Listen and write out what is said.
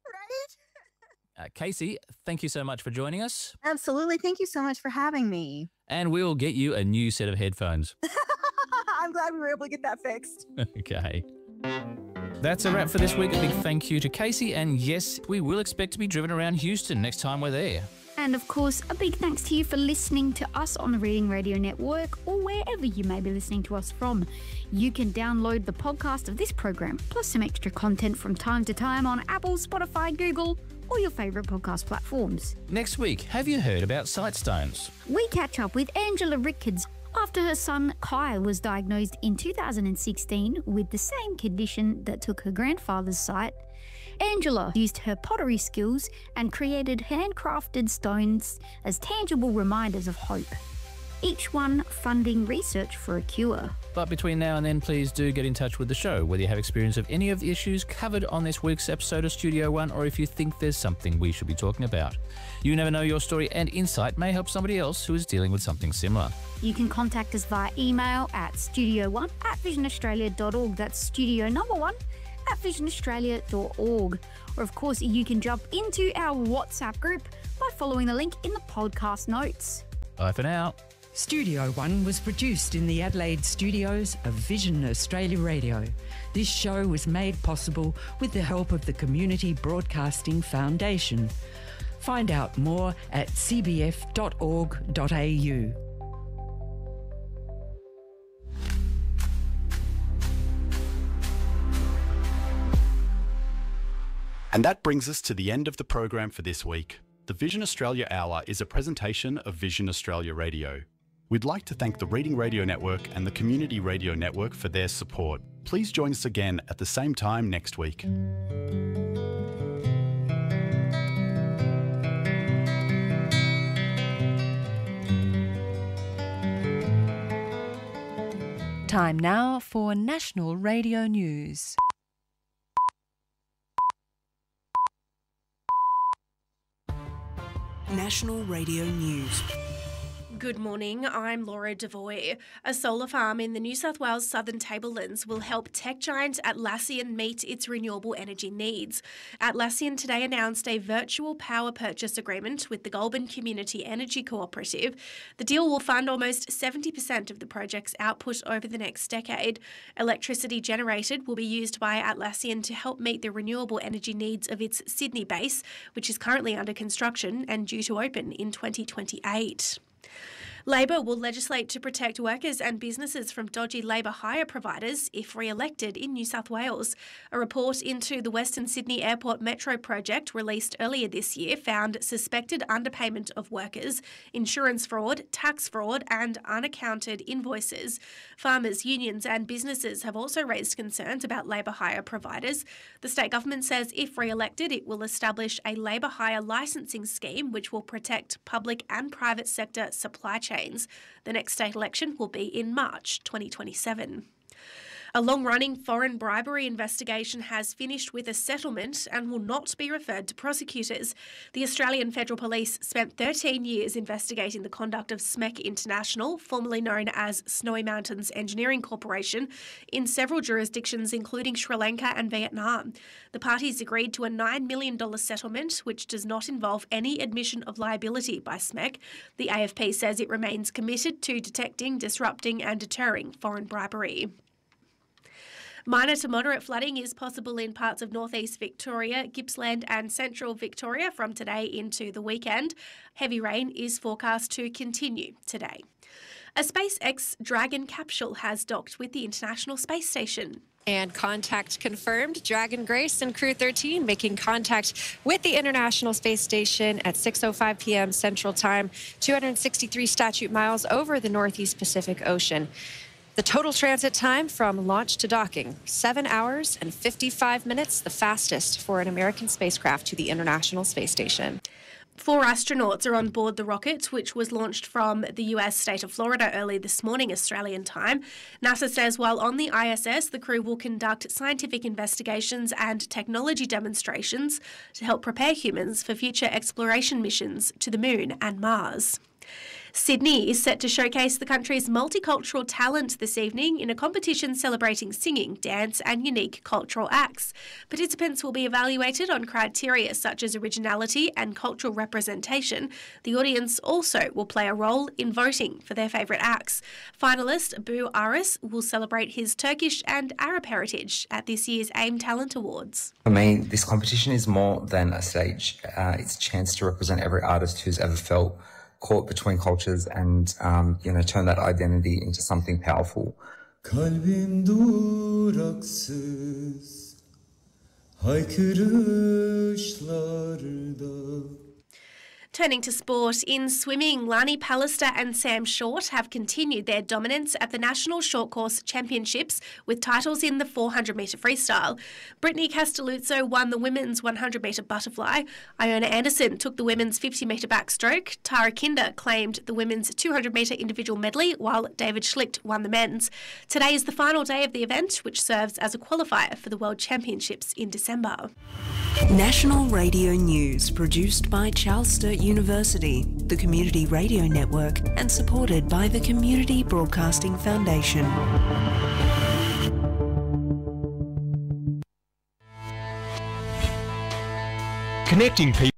Right? Casey, thank you so much for joining us. Absolutely. Thank you so much for having me. And we'll get you a new set of headphones. I'm glad we were able to get that fixed. Okay. That's a wrap for this week. A big thank you to Casey. And yes, we will expect to be driven around Houston next time we're there. And of course, a big thanks to you for listening to us on the Reading Radio Network or wherever you may be listening to us from. You can download the podcast of this program, plus some extra content from time to time on Apple, Spotify, Google, or your favourite podcast platforms. Next week, have you heard about sight stones? We catch up with Angela Rickards after her son Kyle was diagnosed in 2016 with the same condition that took her grandfather's sight. Angela used her pottery skills and created handcrafted stones as tangible reminders of hope, each one funding research for a cure. But between now and then, please do get in touch with the show, whether you have experience of any of the issues covered on this week's episode of Studio One, or if you think there's something we should be talking about. You never know, your story and insight may help somebody else who is dealing with something similar. You can contact us via email at studio1@visionaustralia.org. That's studio number 1@visionaustralia.org. Or of course, you can jump into our WhatsApp group by following the link in the podcast notes. Bye for now. Studio One was produced in the Adelaide studios of Vision Australia Radio. This show was made possible with the help of the Community Broadcasting Foundation. Find out more at cbf.org.au. And that brings us to the end of the program for this week. The Vision Australia Hour is a presentation of Vision Australia Radio. We'd like to thank the Reading Radio Network and the Community Radio Network for their support. Please join us again at the same time next week. Time now for National Radio News. National Radio News. Good morning, I'm Laura Devoy. A solar farm in the New South Wales Southern Tablelands will help tech giant Atlassian meet its renewable energy needs. Atlassian today announced a virtual power purchase agreement with the Goulburn Community Energy Cooperative. The deal will fund almost 70% of the project's output over the next decade. Electricity generated will be used by Atlassian to help meet the renewable energy needs of its Sydney base, which is currently under construction and due to open in 2028. Labor will legislate to protect workers and businesses from dodgy labour hire providers if re-elected in New South Wales. A report into the Western Sydney Airport Metro project released earlier this year found suspected underpayment of workers, insurance fraud, tax fraud and unaccounted invoices. Farmers, unions and businesses have also raised concerns about labour hire providers. The state government says if re-elected, it will establish a labour hire licensing scheme which will protect public and private sector supply chains. The next state election will be in March 2027. A long-running foreign bribery investigation has finished with a settlement and will not be referred to prosecutors. The Australian Federal Police spent 13 years investigating the conduct of SMEC International, formerly known as Snowy Mountains Engineering Corporation, in several jurisdictions including Sri Lanka and Vietnam. The parties agreed to a $9 million settlement, which does not involve any admission of liability by SMEC. The AFP says it remains committed to detecting, disrupting and deterring foreign bribery. Minor to moderate flooding is possible in parts of northeast Victoria, Gippsland and central Victoria from today into the weekend. Heavy rain is forecast to continue today. A SpaceX Dragon capsule has docked with the International Space Station. And contact confirmed. Dragon Grace and Crew 13 making contact with the International Space Station at 6:05 p.m. Central Time, 263 statute miles over the Northeast Pacific Ocean. The total transit time from launch to docking, 7 hours and 55 minutes, the fastest for an American spacecraft to the International Space Station. 4 astronauts are on board the rocket, which was launched from the US state of Florida early this morning, Australian time. NASA says while on the ISS, the crew will conduct scientific investigations and technology demonstrations to help prepare humans for future exploration missions to the Moon and Mars. Sydney is set to showcase the country's multicultural talent this evening in a competition celebrating singing, dance and unique cultural acts. Participants will be evaluated on criteria such as originality and cultural representation. The audience also will play a role in voting for their favourite acts. Finalist Bu Aris will celebrate his Turkish and Arab heritage at this year's AIM Talent Awards. For me, this competition is more than a stage. It's a chance to represent every artist who's ever felt caught between cultures and, turn that identity into something powerful. Kalbim duraksız haykırışlarda. Turning to sport, in swimming, Lani Pallister and Sam Short have continued their dominance at the National Short Course Championships with titles in the 400-metre freestyle. Brittany Castelluzzo won the women's 100-metre butterfly. Iona Anderson took the women's 50-metre backstroke. Tara Kinder claimed the women's 200-metre individual medley, while David Schlicht won the men's. Today is the final day of the event, which serves as a qualifier for the World Championships in December. National Radio News, produced by Charles Sturt University, the Community Radio Network, and supported by the Community Broadcasting Foundation. Connecting people.